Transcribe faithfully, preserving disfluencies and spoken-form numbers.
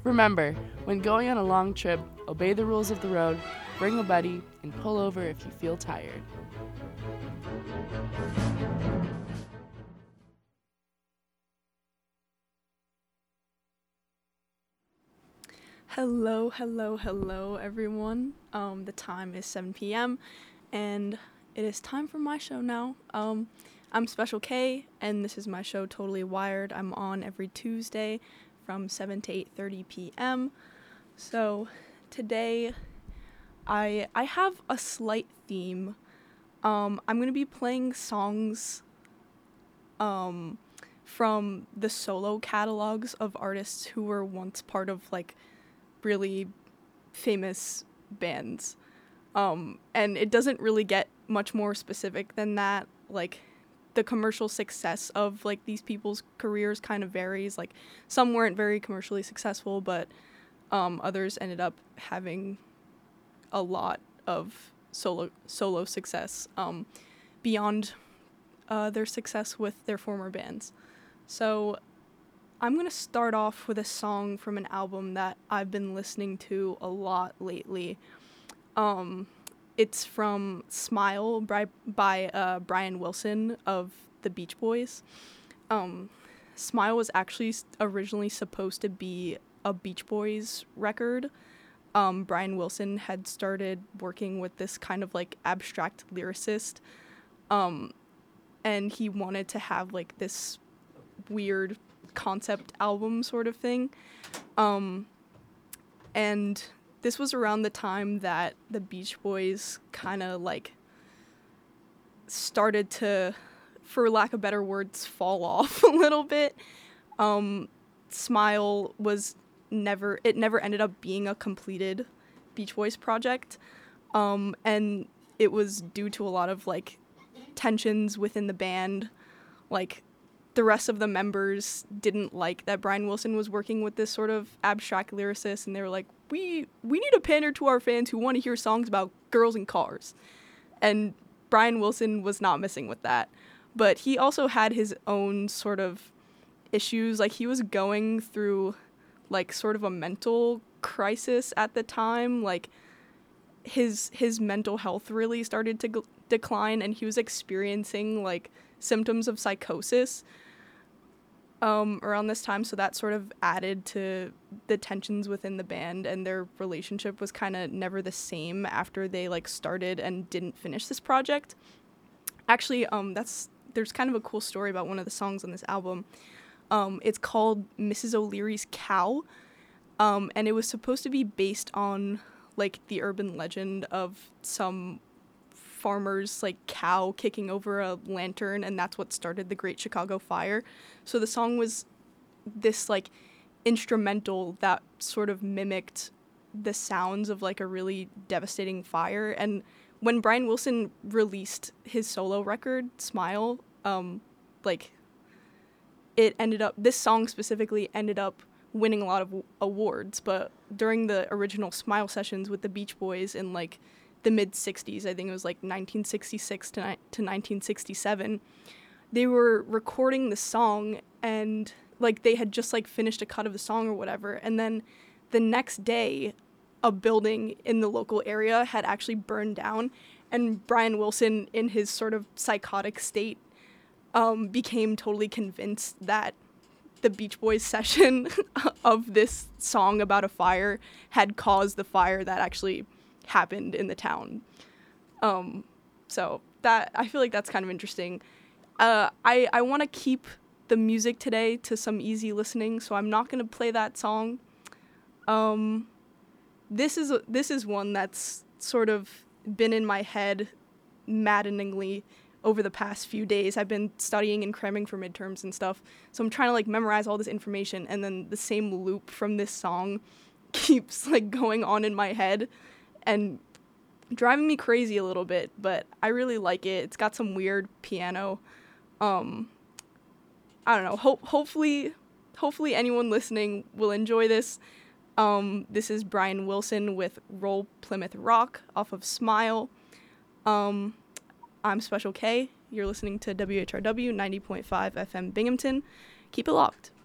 Remember, when going on a long trip, obey the rules of the road, bring a buddy, and pull over if you feel tired. Hello, hello, hello, everyone. Um, the time is seven p.m. and it is time for my show now. Um, I'm Special K, and this is my show, Totally Wired. I'm on every Tuesday from seven to eight thirty p.m. So today, I I have a slight theme. Um, I'm gonna be playing songs, um, from the solo catalogs of artists who were once part of like really famous bands. Um, and it doesn't really get much more specific than that. Like, the commercial success of, like, these people's careers kind of varies. Like, some weren't very commercially successful, but um, others ended up having a lot of solo solo success um, beyond uh, their success with their former bands. So I'm going to start off with a song from an album that I've been listening to a lot lately. Um, it's from Smile by, by uh, Brian Wilson of the Beach Boys. Um, Smile was actually originally supposed to be a Beach Boys record. Um, Brian Wilson had started working with this kind of like abstract lyricist. Um, and he wanted to have like this weird concept album sort of thing. Um, and this was around the time that the Beach Boys kind of like started to, for lack of better words, fall off a little bit. Um, Smile was never, it never ended up being a completed Beach Boys project. Um, and it was due to a lot of like tensions within the band. Like, the rest of the members didn't like that Brian Wilson was working with this sort of abstract lyricist, and they were like, we we need to pander to our fans who want to hear songs about girls and cars. And Brian Wilson was not messing with that. But he also had his own sort of issues. Like, he was going through, like, sort of a mental crisis at the time. Like, his his mental health really started to g- decline, and he was experiencing, like, symptoms of psychosis um, around this time, so that sort of added to the tensions within the band, and their relationship was kind of never the same after they, like, started and didn't finish this project. Actually, um, that's there's kind of a cool story about one of the songs on this album. Um, it's called Missus O'Leary's Cow, um, and it was supposed to be based on, like, the urban legend of some farmer's like cow kicking over a lantern, and that's what started the Great Chicago Fire. So the song was this like instrumental that sort of mimicked the sounds of like a really devastating fire. And when Brian Wilson released his solo record Smile, um like it ended up this song specifically ended up winning a lot of w- awards. But during the original Smile sessions with the Beach Boys in like the mid-sixties, I think it was like nineteen sixty-six to, ni- to nineteen sixty-seven, they were recording the song, and like they had just like finished a cut of the song or whatever, and then the next day a building in the local area had actually burned down, and Brian Wilson, in his sort of psychotic state, um, became totally convinced that the Beach Boys session of this song about a fire had caused the fire that actually happened in the town. Um, so that I feel like that's kind of interesting. Uh, I, I want to keep the music today to some easy listening, so I'm not going to play that song. Um, this is a, this is one that's sort of been in my head maddeningly over the past few days. I've been studying and cramming for midterms and stuff, so I'm trying to like memorize all this information, and then the same loop from this song keeps like going on in my head and driving me crazy a little bit, but I really like it. It's got some weird piano. Um, I don't know. Ho- hopefully, hopefully anyone listening will enjoy this. Um, this is Brian Wilson with Roll Plymouth Rock off of Smile. Um, I'm Special K. You're listening to W H R W ninety point five F M Binghamton. Keep it locked.